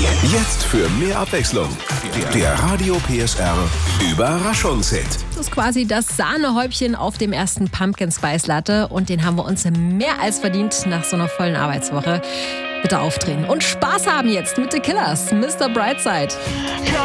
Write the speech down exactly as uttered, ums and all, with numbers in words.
Jetzt für mehr Abwechslung. Der Radio P S R Überraschungshit. Das ist quasi das Sahnehäubchen auf dem ersten Pumpkin Spice Latte. Und den haben wir uns mehr als verdient nach so einer vollen Arbeitswoche. Bitte aufdrehen und Spaß haben jetzt mit The Killers, Mister Brightside.